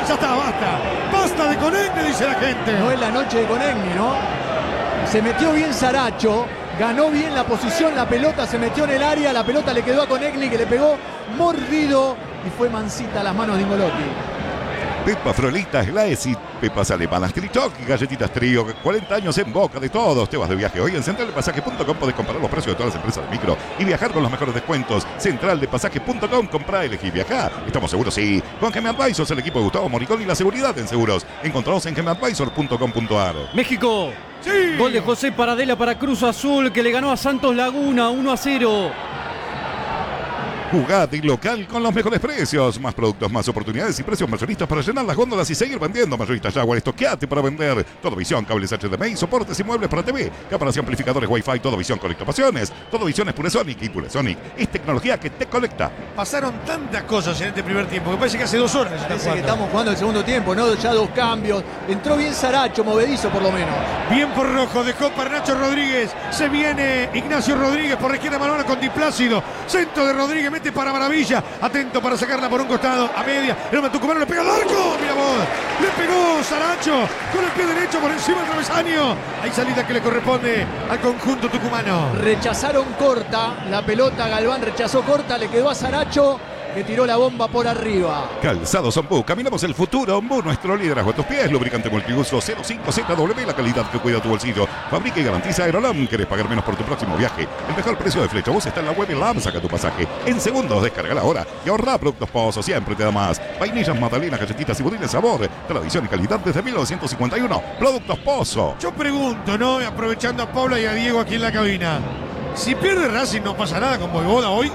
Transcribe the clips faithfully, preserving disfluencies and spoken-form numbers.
ya está, basta. Basta de Conegni, dice la gente. No es la noche de Conegni, ¿no? Se metió bien Saracho, ganó bien la posición, la pelota se metió en el área, la pelota le quedó a Conegni, que le pegó mordido y fue mansita a las manos de Ingolotti. Pepa Frolitas, Glaesi, pepas alemanas, Trichoc y galletitas Trío. cuarenta años en boca de todos. Te vas de viaje hoy en central de pasaje punto com. Podés comparar los precios de todas las empresas de micro y viajar con los mejores descuentos. central de pasaje punto com. Comprá, elegí, viajá. Estamos seguros, sí. Con Gem Advisors, el equipo de Gustavo Moricón y la seguridad en seguros. Encontrados en gem advisor punto com punto a r. México. Sí. Gol de José Paradela para Cruz Azul, que le ganó a Santos Laguna uno a cero. Jugate local con los mejores precios. Más productos, más oportunidades y precios mayoristas para llenar las góndolas y seguir vendiendo. Mayoristas Jaguar, estoqueate para vender. Todo Visión, cables H D M I, soportes y muebles para T V. Cámaras y amplificadores Wi-Fi, Todo Visión conectapasiones. Todo Visión es Puresonic y Puresonic es tecnología que te conecta. Pasaron tantas cosas en este primer tiempo que parece que hace dos horas Parece que estamos jugando el segundo tiempo, ¿no? Ya dos cambios. Entró bien Saracho, movedizo por lo menos. Bien por Rojo, dejó para Nacho Rodríguez. Se viene Ignacio Rodríguez por la izquierda, Manuela con Di Plácido. Centro de Rodríguez, mete para Maravilla. Atento para sacarla por un costado, a media. El hombre tucumano le pega al arco. Mira vos. Le pegó Saracho con el pie derecho por encima del travesaño. Hay salida que le corresponde al conjunto tucumano. Rechazaron corta. La pelota Galván rechazó corta. Le quedó a Saracho, que tiró la bomba por arriba. Calzados Ombú, caminamos el futuro. Ombú, nuestro liderazgo a tus pies. Lubricante multiuso cero cinco Z W, la calidad que cuida tu bolsillo. Fabrica y garantiza Aerolam. ¿Querés pagar menos por tu próximo viaje? El mejor precio de Flecha Vos está en la web y la app. Saca tu pasaje en segundos, descarga ahora y ahorra. Productos Pozo, siempre te da más. Vainillas, magdalenas, galletitas y budines sabor. Tradición y calidad desde mil novecientos cincuenta y uno. Productos Pozo. Yo pregunto, ¿no? Aprovechando a Paula y a Diego aquí en la cabina. Si pierde Racing, ¿no pasa nada con Voivoda hoy?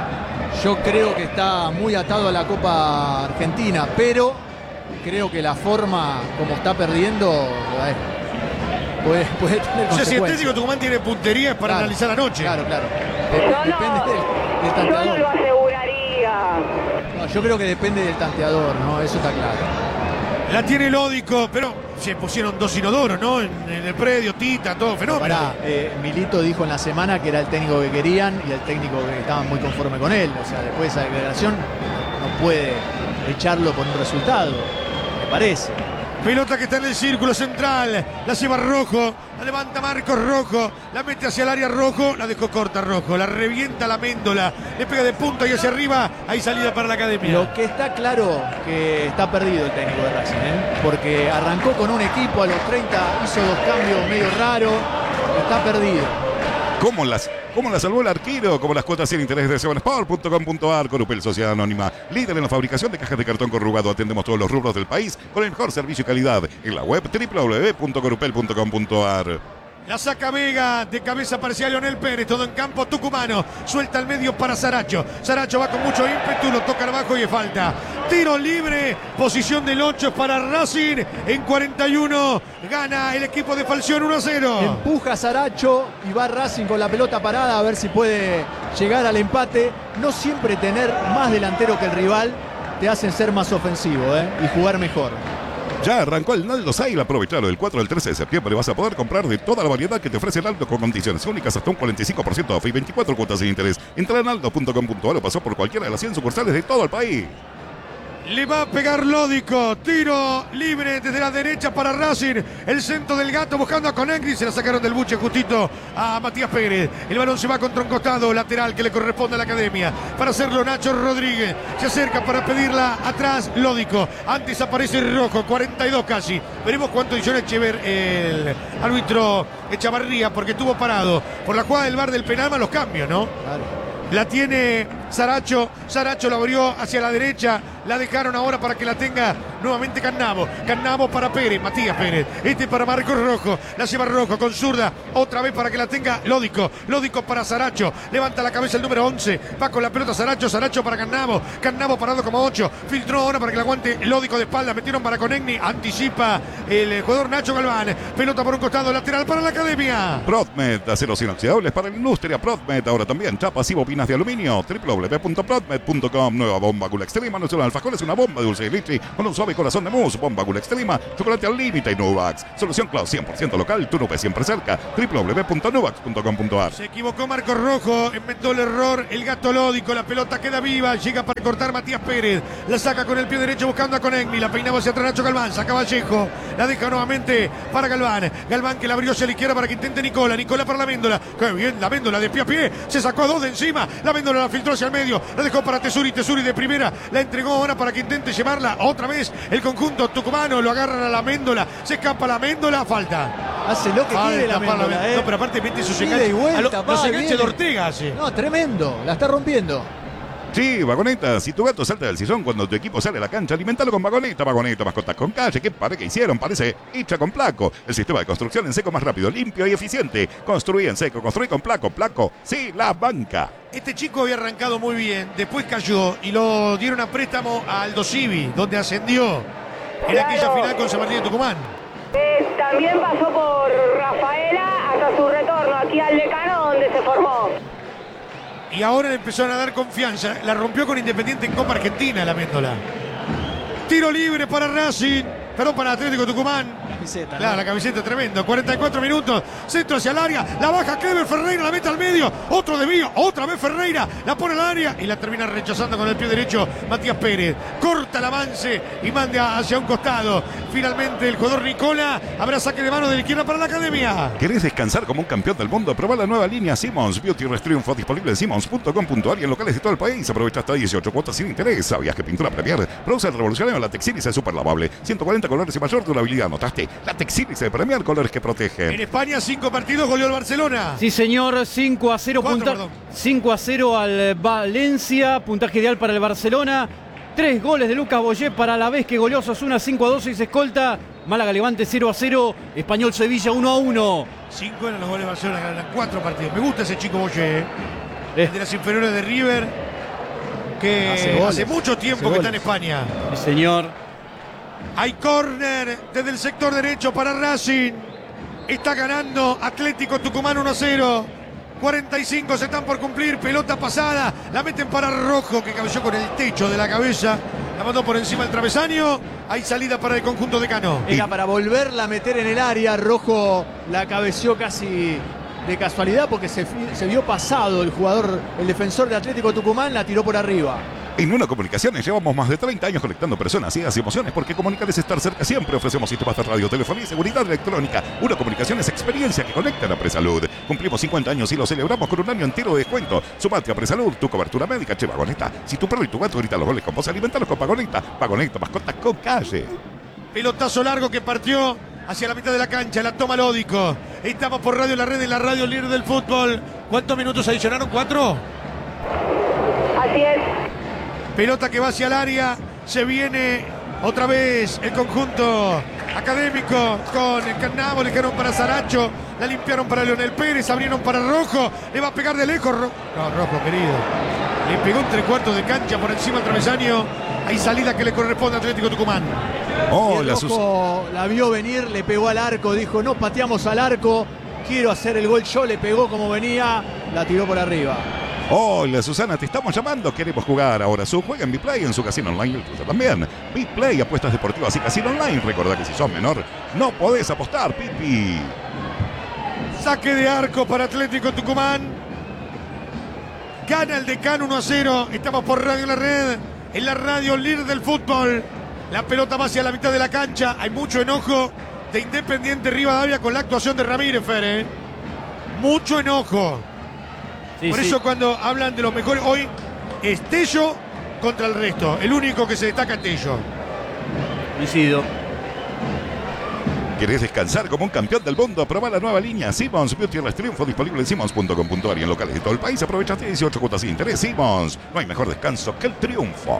Yo creo que está muy atado a la Copa Argentina, pero creo que la forma como está perdiendo eh, puede, puede tener O sea, si el consecuencias. técnico Tucumán tiene puntería es para Claro, analizar la noche. Claro, claro. De- Yo no, depende del, del yo no tanteador. lo aseguraría. No, yo creo que depende del tanteador, ¿no? Eso está claro. La tiene Lódico, pero se pusieron dos inodoros, ¿no? En, en el predio, Tita, todo fenómeno. Pará, eh, Milito dijo en la semana que era el técnico que querían y el técnico que estaban muy conforme con él. O sea, después de esa declaración no puede echarlo por un resultado, me parece. Pelota que está en el círculo central, la lleva Rojo, la levanta Marcos Rojo, la mete hacia el área Rojo, la dejó corta Rojo, la revienta la Méndola, le pega de punta y hacia arriba, hay salida para la academia. Lo que está claro que está perdido el técnico de Racing, ¿eh? Porque arrancó con un equipo a los treinta, hizo dos cambios medio raros, está perdido. ¿Cómo las, cómo la salvó el arquero? Como las cuotas sin interés de seven sport punto com punto a r. Corupel, Sociedad Anónima. Líder en la fabricación de cajas de cartón corrugado. Atendemos todos los rubros del país con el mejor servicio y calidad. En la web doble u doble u doble u punto corupel punto com punto a r. La saca Vega, de cabeza parecía Leonel Pérez, todo en campo tucumano. Suelta al medio para Saracho. Saracho va con mucho ímpetu, lo toca abajo y es falta. Tiro libre, posición del ocho para Racing. En cuarenta y uno gana el equipo de Falción uno a cero. Empuja Saracho y va Racing con la pelota parada a ver si puede llegar al empate. No siempre tener más delantero que el rival te hacen ser más ofensivo, ¿eh? Y jugar mejor. Ya arrancó el Naldo Sale. Aprovechalo. Del cuatro al trece de septiembre vas a poder comprar de toda la variedad que te ofrece Naldo con condiciones únicas hasta un cuarenta y cinco por ciento off y veinticuatro cuotas sin interés. Entra a naldo punto com punto a r o pasó por cualquiera de las cien sucursales de todo el país. Le va a pegar Lódico. Tiro libre desde la derecha para Racing. El centro del Gato buscando a Conegni. Se la sacaron del buche justito a Matías Pérez. El balón se va contra un costado lateral que le corresponde a la academia. Para hacerlo Nacho Rodríguez. Se acerca para pedirla atrás Lódico. Antes aparece Rojo. cuarenta y dos casi. Veremos cuánto hizo Echever el árbitro Echavarría porque estuvo parado. Por la jugada del bar del penal, los cambios, ¿no? Claro. La tiene Saracho. Saracho la abrió hacia la derecha. La dejaron ahora para que la tenga nuevamente Cannavo. Cannavo para Pérez, Matías Pérez. Este para Marcos Rojo. La lleva Rojo con zurda. Otra vez para que la tenga Lódico. Lódico para Saracho. Levanta la cabeza el número once. Va con la pelota Saracho. Saracho para Cannavo. Cannavo parado como ocho. Filtró ahora para que la aguante Lódico de espalda. Metieron para Conegni. Anticipa el jugador Nacho Galván. Pelota por un costado lateral para la academia. Prodmed, aceros inoxidables para la industria. Prodmed, ahora también chapas y bobinas de aluminio. doble u doble u doble u punto prodmed punto com. Nueva bomba Gula Extrema. No solo alfajor, es una bomba de dulce de leche con un suave corazón de mousse. Bomba Gula Extrema. Chocolate al límite y Nuvax. Solución Cloud cien por ciento local. Tu nube siempre cerca. doble u doble u doble u punto nuvax punto com punto a r. Se equivocó Marcos Rojo. Inventó el error. El Gato Lódico. La pelota queda viva. Llega para cortar Matías Pérez. La saca con el pie derecho buscando a Conegni. La peinaba hacia atrás Nacho Galván. Saca Vallejo. La deja nuevamente para Galván. Galván que la abrió hacia la izquierda para que intente Nicola. Nicola para la Méndola. Qué bien la Méndola de pie a pie. Se sacó a dos de encima. La Méndola la filtró hacia el medio. La dejó para Tesuri. Tesuri de primera. La entregó ahora para que intente llevarla otra vez. El conjunto tucumano lo agarran a la Méndola. Se escapa la Méndola. Falta. Hace lo que Falta quiere la para Méndola, ¿eh? No, pero aparte mete esos Ida y enganches. vuelta, A lo- va, los enganches viene. de Ortega hace. No, tremendo. La está rompiendo. Sí, Vagoneta, si tu gato salta del sillón cuando tu equipo sale a la cancha, alimentalo con Vagoneta, Vagoneta, mascotas con calle. ¿Qué pare que hicieron? Parece hecha con Placo. El sistema de construcción en seco más rápido, limpio y eficiente. Construí en seco, construí con Placo. Placo, sí, la banca. Este chico había arrancado muy bien, después cayó y lo dieron a préstamo a Aldo Civi, donde ascendió en aquella Claro. final con San Martín de Tucumán. Eh, también pasó por Rafaela hasta su retorno aquí al Decano, donde se formó. Y ahora le empezaron a dar confianza. La rompió con Independiente en Copa Argentina, la Méndola. Tiro libre para Racing. Perdón, para Atlético Tucumán. Camiseta, Claro, ¿no? la camiseta tremendo. cuarenta y cuatro minutos. Centro hacia el área. La baja Clever Ferreira. La mete al medio. Otro desvío. Otra vez Ferreira. La pone al área. Y la termina rechazando con el pie derecho Matías Pérez. Corta el avance y manda hacia un costado. Finalmente el jugador Nicola. Habrá saque de mano de la izquierda para la academia. ¿Querés descansar como un campeón del mundo? Probá la nueva línea Simmons Beauty Rest Triunfo, disponible en simmons punto com punto a r y en locales de todo el país. Aprovecha hasta dieciocho cuotas sin interés. ¿Sabías que Pintura Premier produce el revolucionario Latex Iris es súper lavable? ciento cuarenta colores y mayor durabilidad. ¿Notaste? Latex Iris de Premier, colores que En protegen. España, cinco partidos, goleó el Barcelona. Sí, señor, cinco a cero. Cuatro, punta- perdón. cinco a cero al Valencia. Puntaje ideal para el Barcelona. Tres goles de Lucas Boyé para la vez que goleó Osasuna cinco a dos y se escolta. Málaga Levante cero a cero. Español Sevilla uno a uno. Cinco eran los goles de Barcelona, ganan cuatro partidos. Me gusta ese chico Boye, ¿eh? Eh, de las inferiores de River, que Hace hace, goles, mucho tiempo hace que está en goles. España. sí, señor. Hay córner desde el sector derecho para Racing. Está ganando Atlético Tucumán uno a cero. cuarenta y cinco se están por cumplir. Pelota pasada. La meten para Rojo, que cabeceó con el techo de la cabeza. La mandó por encima del travesaño. Hay salida para el conjunto de Cano. Era para volverla a meter en el área. Rojo la cabeció casi de casualidad porque se, fi- se vio pasado el jugador, el defensor de Atlético Tucumán, la tiró por arriba. En Una Comunicaciones llevamos más de treinta años conectando personas, ideas y emociones, porque comunicar es estar cerca siempre. Ofrecemos sistemas de radio, telefonía y seguridad electrónica. Una Comunicación es experiencia que conecta a Presalud. Cumplimos cincuenta años y lo celebramos con un año entero de descuento. Sumate a Presalud, tu cobertura médica. Che, Vagoneta, si tu perro y tu gato gritan los goles con vos, alimentalos con Vagoneta. Vagoneta, mascotas con calle. Pelotazo largo que partió hacia la mitad de la cancha, la toma Lódico. Estamos por Radio La Red, en la radio líder del fútbol. ¿Cuántos minutos adicionaron? ¿Cuatro? Así es. Pelota que va hacia el área. Se viene otra vez el conjunto académico con el Cannavo. Le dejaron para Saracho. La limpiaron para Leonel Pérez. Abrieron para Rojo. Le va a pegar de lejos. Ro- no, Rojo, querido. Le pegó un tres cuartos de cancha por encima del travesaño. Hay salida que le corresponde a Atlético Tucumán. Oh, Y la Sus- Rojo la vio venir, le pegó al arco, dijo no pateamos al arco, quiero hacer el gol yo, le pegó como venía, la tiró por arriba. Hola Susana, te estamos llamando, queremos jugar ahora. Su juega en Biplay, en su casino online y el tuyo también. Biplay, apuestas deportivas y casino online. Recordá que si sos menor, no podés apostar, Pipi. Saque de arco para Atlético Tucumán. Gana el Decano uno a cero. Estamos por Radio La Red, en la radio líder del fútbol. La pelota va hacia la mitad de la cancha. Hay mucho enojo de Independiente Rivadavia con la actuación de Ramírez, Fer, ¿eh? Mucho enojo. Sí, Por sí. eso cuando hablan de los mejores, hoy es Tello contra el resto. El único que se destaca es Tello. Coincido. ¿Querés descansar como un campeón del mundo? Probá la nueva línea Simmons Beauty Rest Triunfo, disponible en simmons punto com punto a r y en locales de todo el país. Aprovechaste dieciocho cuotas sin interés. Simmons, no hay mejor descanso que el triunfo.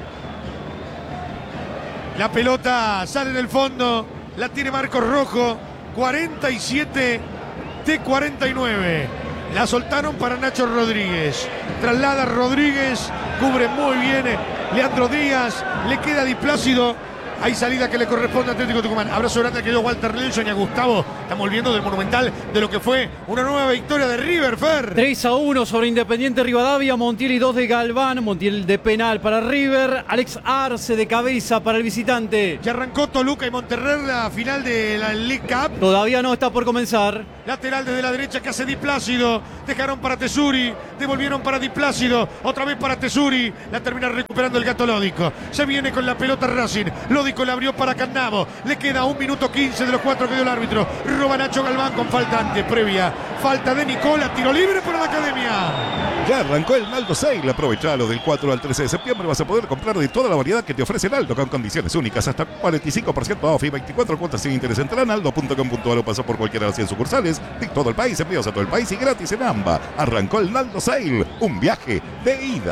La pelota sale del fondo, la tiene Marcos Rojo, cuarenta y siete de cuarenta y nueve. La soltaron para Nacho Rodríguez. Traslada Rodríguez, cubre muy bien Leandro Díaz, le queda Di Plácido. Hay salida que le corresponde a Atlético Tucumán. Abrazo grande al querido Walter Nelson y a Gustavo Estamos viendo del Monumental de lo que fue una nueva victoria de River, Fer. tres a uno sobre Independiente Rivadavia. Montiel y dos de Galván. Montiel de penal para River. Alex Arce de cabeza para el visitante. Ya arrancó Toluca y Monterrey la final de la League Cup. Todavía no está por comenzar. Lateral desde la derecha que hace Di Plácido. Dejaron para Tesuri. Devolvieron para Di Plácido. Otra vez para Tesuri. La termina recuperando el Gato Lódico. Se viene con la pelota Racing. Lódico la abrió para Cannavo. Le queda un minuto quince de los cuatro que dio el árbitro. Roba Nacho Galván con falta antes, previa. Falta de Nicola. Tiro libre para la Academia. Ya arrancó el Naldo Sale. Aprovechalo del cuatro al trece de septiembre. Vas a poder comprar de toda la variedad que te ofrece Naldo con condiciones únicas. Hasta cuarenta y cinco por ciento off y veinticuatro cuotas sin interés. Entra a naldo punto com punto a r o pasó por cualquiera de las cien sucursales de todo el país. Envíos a todo el país y gratis en AMBA. Arrancó el Naldo Sale. Un viaje de ida.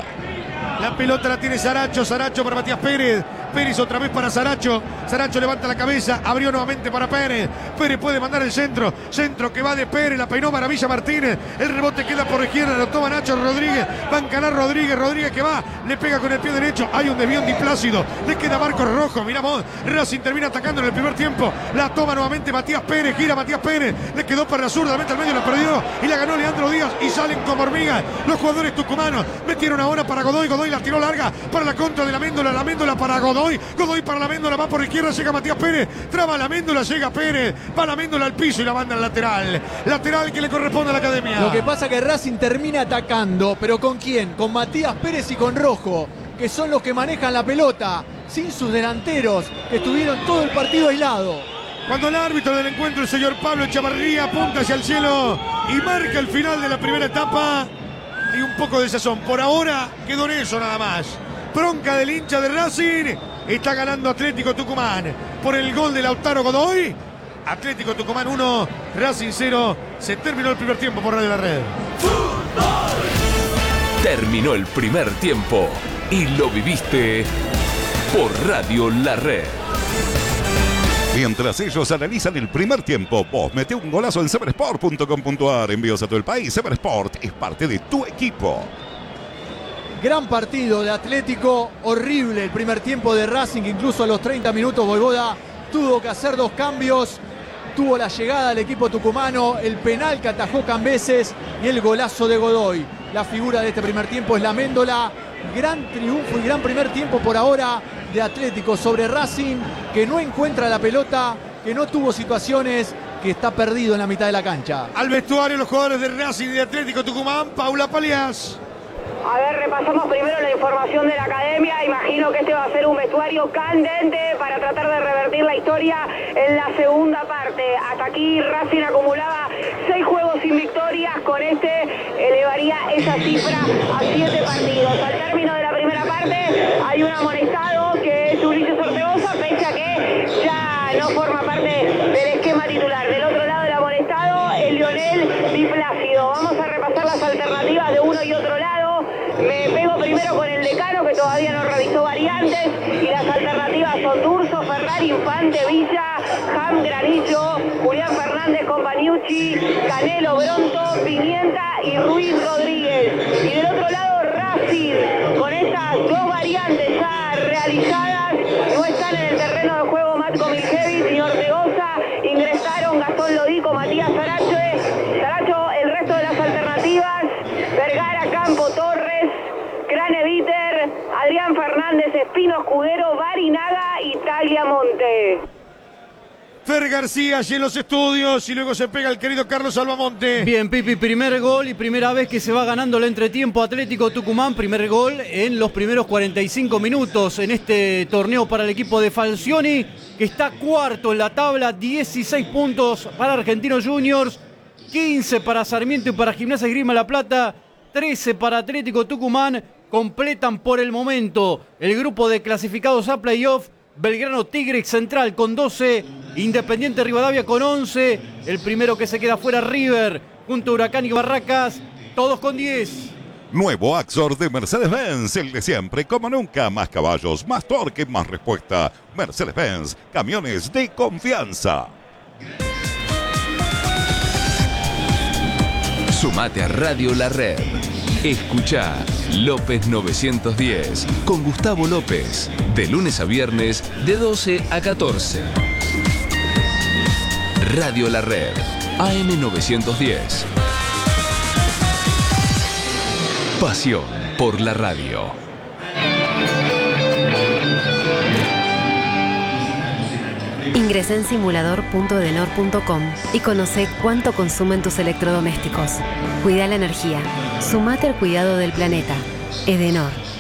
La pelota la tiene Saracho. Saracho para Matías Pérez. Pérez otra vez para Saracho. Saracho levanta la cabeza. Abrió nuevamente para Pérez. Pérez puede mandar el centro. Centro que va de Pérez. La peinó Maravilla Martínez. El rebote queda por izquierda. Lo toma Nacho Rodríguez. Va a encarar Rodríguez. Rodríguez que va. Le pega con el pie derecho. Hay un desvío Di Plácido. Le queda Marcos Rojo. Miramos. Racing termina atacando en el primer tiempo. La toma nuevamente Matías Pérez. Gira Matías Pérez. Le quedó para la zurda. La mete al medio. La perdió. Y la ganó Leandro Díaz. Y salen como hormigas los jugadores tucumanos. Metieron ahora para Godoy. Godoy la tiró larga para la contra de la Méndola. La Méndola para Godoy. Godoy para la Méndola. Va por izquierda. Llega Matías Pérez. Traba la Méndola. Llega Pérez. Va la Méndola al piso y la banda al lateral. Lateral que le corresponde a la Academia. Lo que pasa que Racing termina atacando. ¿Pero con quién? Con Matías Pérez y con Rojo, que son los que manejan la pelota, sin sus delanteros, que estuvieron todo el partido aislado. Cuando el árbitro del encuentro, el señor Pablo Chavarría, apunta hacia el cielo y marca el final de la primera etapa, hay un poco de sazón. Por ahora quedó en eso nada más. Bronca del hincha de Racing. Está ganando Atlético Tucumán por el gol de Lautaro Godoy. Atlético Tucumán uno, Racing cero. Se terminó el primer tiempo por Radio La Red. Terminó el primer tiempo y lo viviste por Radio La Red. Mientras ellos analizan el primer tiempo, vos mete un golazo en sever sport punto com punto a r. Envíos a todo el país. Sever Sport es parte de tu equipo. Gran partido de Atlético, horrible el primer tiempo de Racing, incluso a los treinta minutos Voivoda tuvo que hacer dos cambios. Tuvo la llegada del equipo tucumano, el penal que atajó Cambeses y el golazo de Godoy. La figura de este primer tiempo es la Méndola. Gran triunfo y gran primer tiempo por ahora de Atlético sobre Racing, que no encuentra la pelota, que no tuvo situaciones, que está perdido en la mitad de la cancha. Al vestuario los jugadores de Racing y de Atlético Tucumán, Paula Palias. A ver, repasamos primero la información de la Academia. Imagino que este va a ser un vestuario candente para tratar de revertir la historia en la segunda parte. Hasta aquí Racing acumulaba seis juegos sin victorias. Con este elevaría esa cifra a siete partidos. Al término de la primera parte hay un amonestado que es Ulises Ortegoza, pese a que ya no forma parte del esquema titular. Del otro lado del amonestado, el Lionel Di Plácido. Vamos a repasar las alternativas de uno y otro lado. Me pego primero con el decano, que todavía no realizó variantes, y las alternativas son Durso, Ferrari, Infante, Villa, Ham, Granillo, Julián Fernández, Companiucci, Canelo, Bronto, Pimienta y Ruiz Rodríguez. Y del otro lado Racing, con estas dos variantes ya realizadas, no están en el terreno de juego Matko Miljevic y Ortegoza, ingresaron Gastón Lodico, Matías Saracho, Saracho, el resto de las alternativas, Vergara, Campo, Torres, Craneviter, Adrián Fernández, Espino Escudero, Barinaga y Tagliamonte. Fer García allí en los estudios y luego se pega el querido Carlos Albamonte. Bien, Pipi, primer gol y primera vez que se va ganando el entretiempo Atlético Tucumán. Primer gol en los primeros cuarenta y cinco minutos en este torneo para el equipo de Falcioni, que está cuarto en la tabla, dieciséis puntos para Argentinos Juniors, quince para Sarmiento y para Gimnasia y Esgrima La Plata, trece para Atlético Tucumán. Completan por el momento el grupo de clasificados a playoff. Belgrano Tigre Central con doce, Independiente Rivadavia con once, el primero que se queda fuera River, junto a Huracán y Barracas, todos con diez. Nuevo Axor de Mercedes-Benz, el de siempre, como nunca, más caballos, más torque, más respuesta. Mercedes-Benz, camiones de confianza. Sumate a Radio La Red. Escuchá López novecientos diez con Gustavo López, de lunes a viernes de doce a catorce. Radio La Red, A M novecientos diez. Pasión por la radio. Ingresa en simulador punto edenor punto com y conoce cuánto consumen tus electrodomésticos. Cuida la energía. Sumate al cuidado del planeta. Edenor.